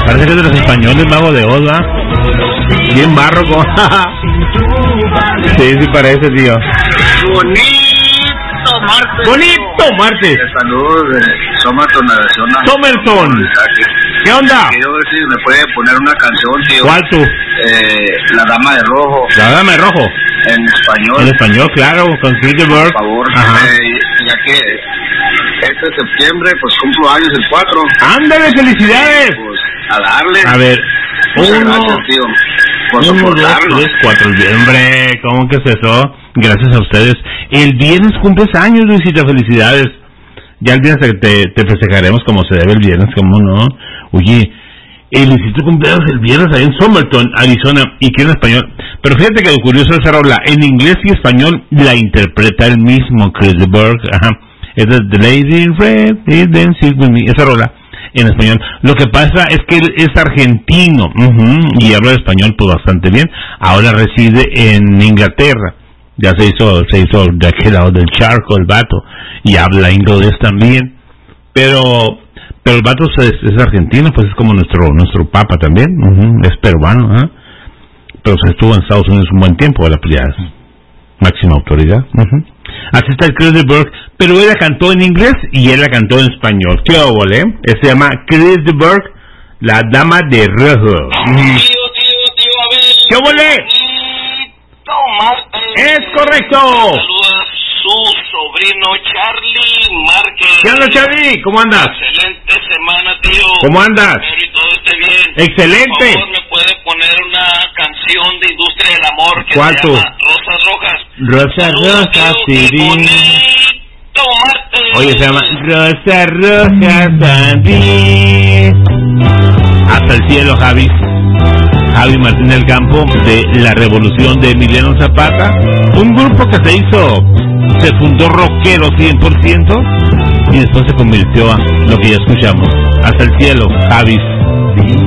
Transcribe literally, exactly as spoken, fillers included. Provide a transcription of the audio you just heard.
Parece que es de los españoles, Mago de Oz, ¿verdad? Bien barroco. Sí, sí parece, tío. Bonito martes. Bonito martes. Saludos de Somerton, Arizona. Somerton. ¿Qué onda? Quiero ver si me puede poner una canción, tío. ¿Cuál tú? Eh, La Dama de Rojo. La Dama de Rojo. En español. En español, claro, con Silverberg. Por favor. Ajá. Eh, ya que este septiembre, pues cumplo años el cuatro. ¡Ándale, felicidades! Pues a darle. A ver, Muchas uno, gracias, tío, por uno, dos, soportarnos. tres, cuatro. Hombre, ¿cómo que es eso? Gracias a ustedes. El viernes cumples años, Luisita, felicidades. Ya el viernes te, te festejaremos como se debe el viernes, ¿cómo no? Oye, el Luisito cumpleaños el viernes ahí en Somerton, Arizona, y que en español. Pero fíjate que lo curioso de esa rola, en inglés y español la interpreta el mismo Chris Berg, ajá. Es de The Lady in Red, is Dancing With Me, esa rola en español. Lo que pasa es que él es argentino, uh-huh, y habla español pues bastante bien. Ahora reside en Inglaterra. Ya se hizo, se hizo de aquel lado del charco el vato, y habla inglés también. Pero, pero el vato es, es argentino, pues es como nuestro, nuestro papa también, uh-huh, es peruano, ¿eh? Pero se estuvo en Estados Unidos un buen tiempo, ¿verdad? Pues ya es máxima autoridad. Uh-huh. Así está el Chris Berg, pero él la cantó en inglés y él la cantó en español. ¿Qué óvole, eh? Se llama Chris Berg, La Dama de Rojo. Uh-huh. Tío, tío, tío Abel. ¿Qué óvole? Es correcto. Saluda su sobrino Charlie Márquez. ¿Qué onda, Charlie? ¿Cómo andas? Excelente semana, tío. ¿Cómo andas? Espero y todo esté bien. Excelente. Por favor, me puede poner una canción de Industria del Amor que ¿Cuál se tú? llama Rosas Rojas. Rosas Rojas, sí. sí. Bonito martes. Oye, se llama Rosas Rojas, sí. Hasta el cielo, Javi. Javi Martín del Campo, de La Revolución de Emiliano Zapata, un grupo que se hizo, se fundó rockero cien por ciento y después se convirtió a lo que ya escuchamos. Hasta el cielo, Javi. Sí.